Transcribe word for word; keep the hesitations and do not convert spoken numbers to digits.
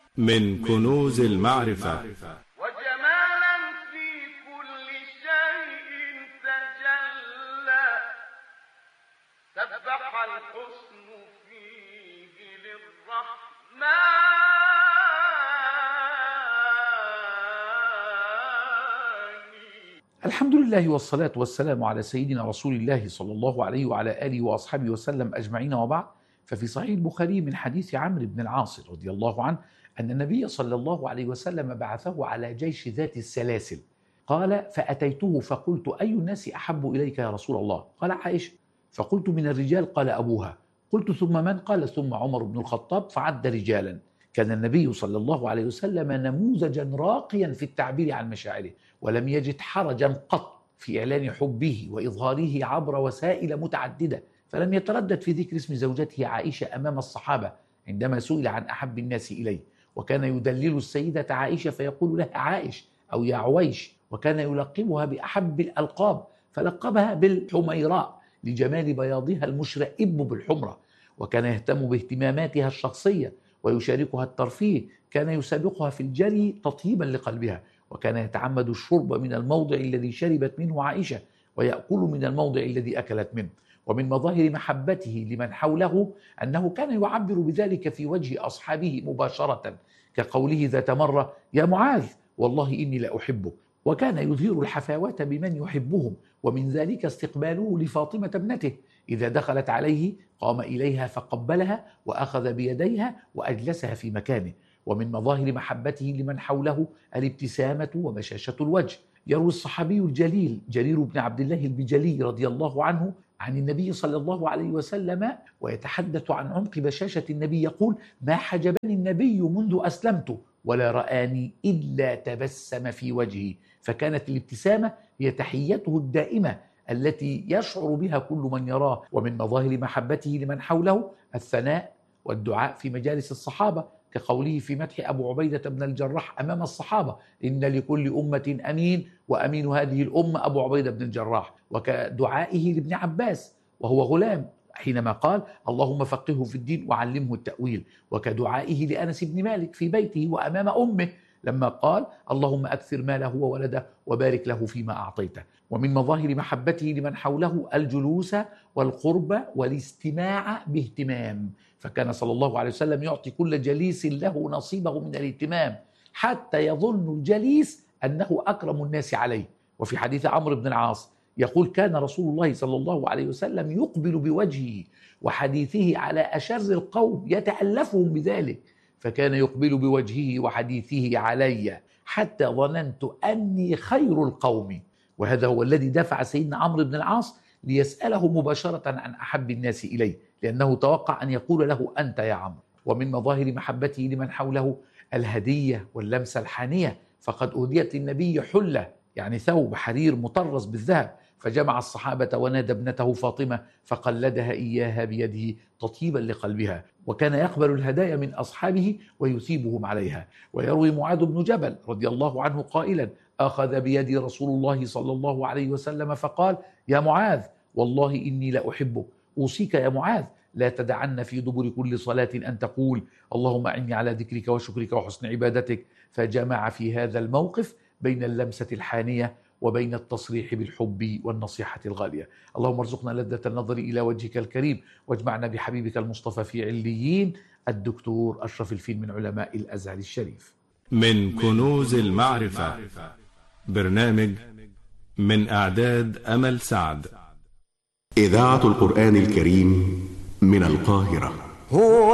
من كنوز المعرفة. وجمالا في كل شيء تجلى، سبح الحسن فيه للرحمن. الحمد لله والصلاة والسلام على سيدنا رسول الله صلى الله عليه وعلى آله وأصحابه وسلم أجمعين، وبعد. ففي صحيح البخاري من حديث عمرو بن العاص رضي الله عنه أن النبي صلى الله عليه وسلم بعثه على جيش ذات السلاسل. قال: فأتيته فقلت: أي الناس أحب إليك يا رسول الله؟ قال: عائشة. فقلت: من الرجال؟ قال: أبوها. قلت: ثم من؟ قال: ثم عمر بن الخطاب، فعد رجالا. كان النبي صلى الله عليه وسلم نموذجا راقيا في التعبير عن مشاعره، ولم يجد حرجا قط في إعلان حبه وإظهاره عبر وسائل متعددة، فلم يتردد في ذكر اسم زوجته عائشة أمام الصحابة عندما سئل عن أحب الناس إليه، وكان يدلل السيدة عائشة فيقول لها عائش أو يا عويش، وكان يلقبها بأحب الألقاب، فلقبها بالحميراء لجمال بياضها المشرئب بالحمرة، وكان يهتم باهتماماتها الشخصية ويشاركها الترفيه، كان يسابقها في الجري تطيبا لقلبها، وكان يتعمد الشرب من الموضع الذي شربت منه عائشة ويأكل من الموضع الذي أكلت منه. ومن مظاهر محبته لمن حوله أنه كان يعبر بذلك في وجه أصحابه مباشرة، كقوله ذات مرة: يا معاذ والله إني لأحبك. وكان يظهر الحفاوة بمن يحبهم، ومن ذلك استقباله لفاطمة ابنته، إذا دخلت عليه قام إليها فقبلها وأخذ بيديها وأجلسها في مكانه. ومن مظاهر محبته لمن حوله الابتسامة وبشاشة الوجه. يروي الصحابي الجليل جرير بن عبد الله البجلي رضي الله عنه عن النبي صلى الله عليه وسلم ويتحدث عن عمق بشاشة النبي، يقول: ما حجبني النبي منذ أسلمت ولا رآني إلا تبسم في وجهي. فكانت الابتسامة هي تحيته الدائمة التي يشعر بها كل من يراه. ومن مظاهر محبته لمن حوله الثناء والدعاء في مجالس الصحابة، كقوله في مدح أبو عبيدة بن الجراح أمام الصحابة: إن لكل أمة أمين وأمين هذه الأمة أبو عبيدة بن الجراح. وكدعائه لابن عباس وهو غلام حينما قال: اللهم فقهه في الدين وعلمه التأويل. وكدعائه لأنس بن مالك في بيته وأمام أمه لما قال: اللهم أكثر ماله وولده وبارك له فيما أعطيته. ومن مظاهر محبته لمن حوله الجلوس والقرب والاستماع باهتمام، فكان صلى الله عليه وسلم يعطي كل جليس له نصيبه من الاهتمام، حتى يظن الجليس أنه أكرم الناس عليه. وفي حديث عمرو بن العاص يقول: كان رسول الله صلى الله عليه وسلم يقبل بوجهه وحديثه على أشر القوم يتألفهم بذلك، فكان يقبل بوجهه وحديثه علي حتى ظننت أني خير القوم. وهذا هو الذي دفع سيدنا عمرو بن العاص ليسأله مباشرة عن أحب الناس إليه، لأنه توقع أن يقول له أنت يا عمرو. ومن مظاهر محبته لمن حوله الهدية واللمسة الحانية، فقد أهديت النبي حلة، يعني ثوب حرير مطرز بالذهب، فجمع الصحابة ونادى ابنته فاطمة فقلدها إياها بيده تطيبا لقلبها، وكان يقبل الهدايا من أصحابه ويثيبهم عليها. ويروي معاذ بن جبل رضي الله عنه قائلا: أخذ بيدي رسول الله صلى الله عليه وسلم فقال: يا معاذ والله إني لأحبك، أوصيك يا معاذ لا تدعن في دبر كل صلاة أن تقول: اللهم أعني على ذكرك وشكرك وحسن عبادتك. فجمع في هذا الموقف بين اللمسة الحانية وبين التصريح بالحب والنصيحة الغالية. اللهم ارزقنا لذة النظر إلى وجهك الكريم، واجمعنا بحبيبك المصطفى في عليين. الدكتور أشرف الفيل من علماء الأزهر الشريف. من كنوز المعرفة، برنامج من إعداد أمل سعد. إذاعة القرآن الكريم من القاهرة. هو